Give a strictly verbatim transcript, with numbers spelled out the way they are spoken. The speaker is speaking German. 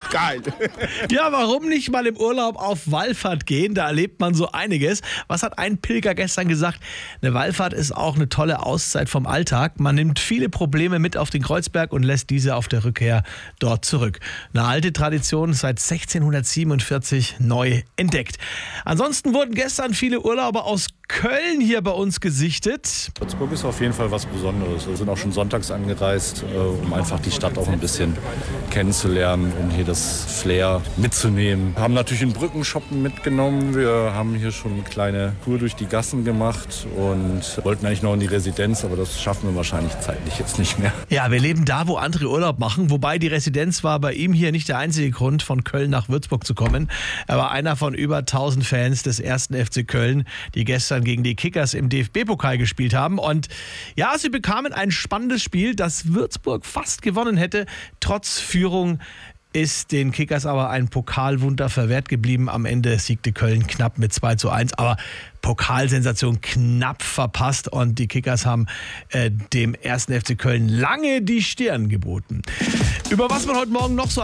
Geil. Ja, warum nicht mal im Urlaub auf Wallfahrt gehen? Da erlebt man so einiges. Was hat ein Pilger gestern gesagt? Eine Wallfahrt ist auch eine tolle Auszeit vom Alltag. Man nimmt viele Probleme mit auf den Kreuzberg und lässt diese auf der Rückkehr dort zurück. Eine alte Tradition, seit sechzehnhundertsiebenundvierzig neu entdeckt. Ansonsten wurden gestern viele Urlauber aus Köln hier bei uns gesichtet. Würzburg ist auf jeden Fall was Besonderes. Wir sind auch schon sonntags angereist, um einfach die Stadt auch ein bisschen kennenzulernen und hier das Flair mitzunehmen. Wir haben natürlich einen Brückenshoppen mitgenommen. Wir haben hier schon eine kleine Tour durch die Gassen gemacht und wollten eigentlich noch in die Residenz, aber das schaffen wir wahrscheinlich zeitlich jetzt nicht mehr. Ja, wir leben da, wo andere Urlaub machen. Wobei die Residenz war bei ihm hier nicht der einzige Grund, von Köln nach Würzburg zu kommen. Er war einer von über tausend Fans des ersten F C Köln, die gestern gegen die Kickers im D F B-Pokal gespielt haben. Und ja, sie bekamen ein spannendes Spiel, das Würzburg fast gewonnen hätte. Trotz Führung ist den Kickers aber ein Pokalwunder verwehrt geblieben. Am Ende siegte Köln knapp mit zwei zu eins. Aber Pokalsensation knapp verpasst und die Kickers haben äh, dem ersten F C Köln lange die Stirn geboten. Über was man heute Morgen noch so